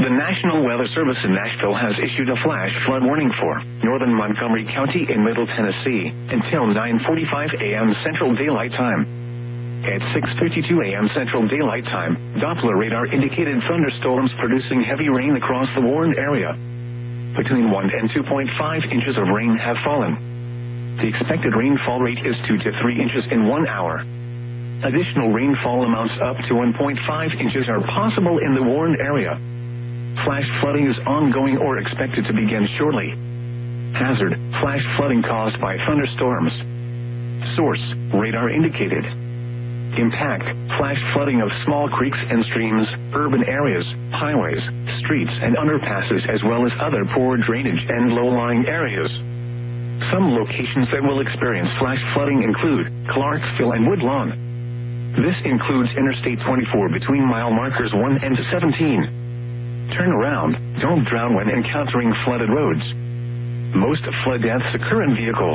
The National Weather Service in Nashville has issued a flash flood warning for northern Montgomery County in Middle Tennessee until 9:45 a.m. Central Daylight Time. At 6:52 a.m. Central Daylight Time, Doppler radar indicated thunderstorms producing heavy rain across the warned area. Between 1 and 2.5 inches of rain have fallen. The expected rainfall rate is 2 to 3 inches in 1 hour. Additional rainfall amounts up to 1.5 inches are possible in the warned area. Flash flooding is ongoing or expected to begin shortly. Hazard: flash flooding caused by thunderstorms. Source: radar indicated. Impact: flash flooding of small creeks and streams, urban areas, highways, streets and underpasses, as well as other poor drainage and low-lying areas. Some locations that will experience flash flooding include Clarksville and Woodlawn. This includes Interstate 24 between mile markers 1 and 17. Turn around, don't drown when encountering flooded roads. Most flood deaths occur in vehicles